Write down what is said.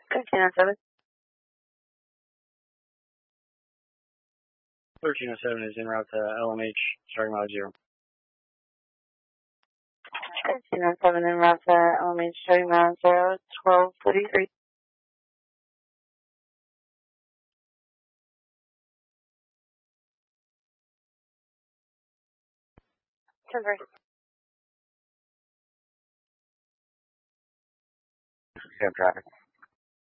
1307. 1307 is en route to LMH, starting mileage 0. 1307 en route to LMH, starting mileage 0, 1243. Convert. Traffic.